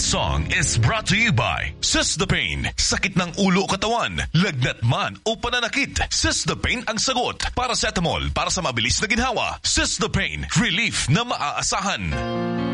song is brought to you by Sistapain. Sakit ng ulo o katawan, lagnat man o pananakit, Sistapain ang sagot. Paracetamol para sa mabilis na ginhawa. Sistapain, relief na maaasahan.